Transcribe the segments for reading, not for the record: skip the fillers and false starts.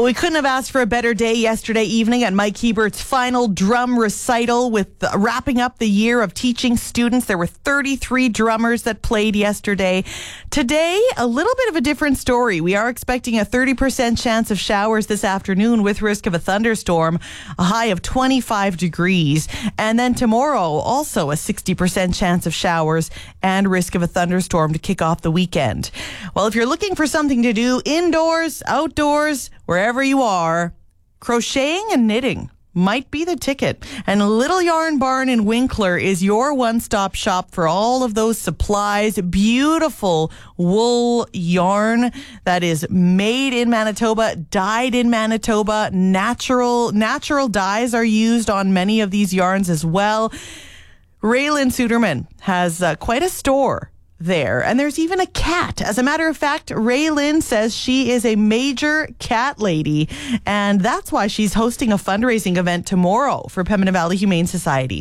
we couldn't have asked for a better day yesterday evening at Mike Hebert's final drum recital with wrapping up the year of teaching students. There were 33 drummers that played yesterday. Today, a little bit of a different story. We are expecting a 30% chance of showers this afternoon with risk of a thunderstorm, a high of 25 degrees. And then tomorrow, also a 60% chance of showers and risk of a thunderstorm to kick off the weekend. Well, if you're looking for something to do indoors, outdoors, wherever you are, crocheting and knitting might be the ticket. And Little Yarn Barn in Winkler is your one-stop shop for all of those supplies. Beautiful wool yarn that is made in Manitoba, dyed in Manitoba. Natural dyes are used on many of these yarns as well. Raylyn Suderman has quite a store there, and there's even a cat. As a matter of fact, Raylyn says she is a major cat lady, and that's why she's hosting a fundraising event tomorrow for Pembina Valley Humane Society.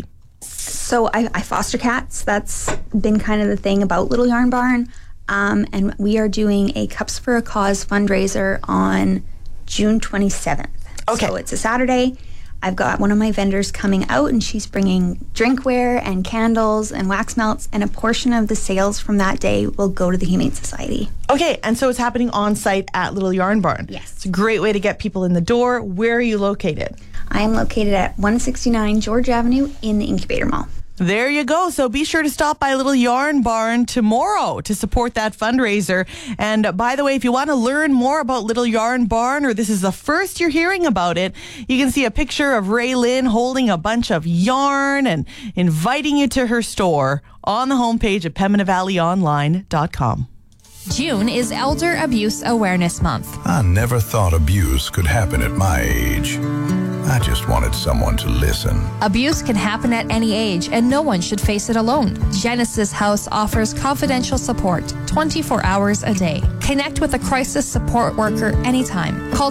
So I foster cats. That's been kind of the thing about Little Yarn Barn, and we are doing a Cups for a Cause fundraiser on June 27th. Okay. So it's a Saturday. I've got one of my vendors coming out, and she's bringing drinkware and candles and wax melts, and a portion of the sales from that day will go to the Humane Society. Okay, and so it's happening on site at Little Yarn Barn. Yes. It's a great way to get people in the door. Where are you located? I am located at 169 George Avenue in the Incubator Mall. There you go. So be sure to stop by Little Yarn Barn tomorrow to support that fundraiser. And by the way, if you want to learn more about Little Yarn Barn, or this is the first you're hearing about it, you can see a picture of Raylyn holding a bunch of yarn and inviting you to her store on the homepage at PembinaValleyOnline.com. June is Elder Abuse Awareness Month. I never thought abuse could happen at my age. I just wanted someone to listen. Abuse can happen at any age, and no one should face it alone. Genesis House offers confidential support 24 hours a day. Connect with a crisis support worker anytime. Call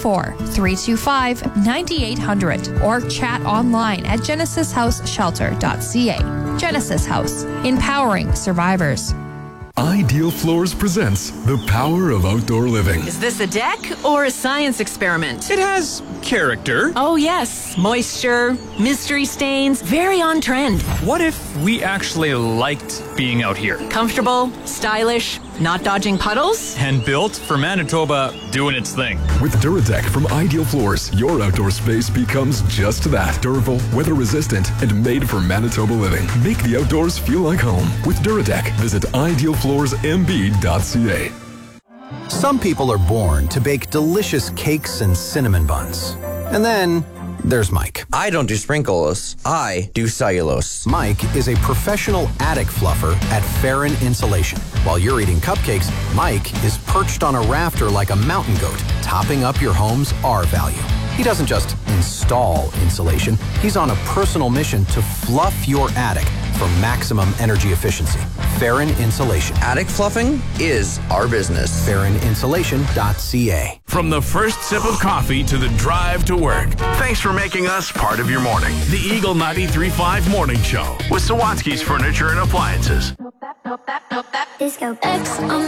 204-325-9800 or chat online at genesishouseshelter.ca. Genesis House, empowering survivors. Ideal Floors presents the power of outdoor living. Is this a deck or a science experiment? It has character. Oh yes, moisture, mystery stains, very on trend. What if we actually liked being out here? Comfortable, stylish, not dodging puddles? And built for Manitoba doing its thing. With DuraDeck from Ideal Floors, your outdoor space becomes just that. Durable, weather-resistant, and made for Manitoba living. Make the outdoors feel like home. With DuraDeck, visit idealfloorsmb.ca. Some people are born to bake delicious cakes and cinnamon buns. And then there's Mike. I don't do sprinkles. I do cellulose. Mike is a professional attic fluffer at Farron Insulation. While you're eating cupcakes, Mike is perched on a rafter like a mountain goat, topping up your home's R value. He doesn't just install insulation. He's on a personal mission to fluff your attic for maximum energy efficiency. Farron Insulation. Attic fluffing is our business. FarronInsulation.ca. From the first sip of coffee to the drive to work, thanks for making us part of your morning. The Eagle 93.5 Morning Show with Sawatsky's Furniture and Appliances. Disco X on